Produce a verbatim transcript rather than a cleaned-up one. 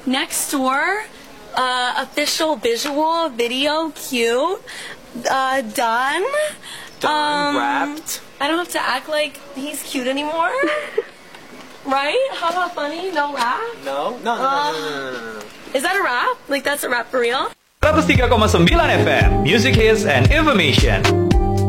Next door, uh, official visual video, cute, uh, done. Done, um, wrapped. I don't have to act like he's cute anymore. Right? How about funny? No rap? No, no, no, Uh, no, no, no, no, no. Is that a rap? Like that's a rap for real? seratus tiga koma sembilan F M, Music Hits and Information.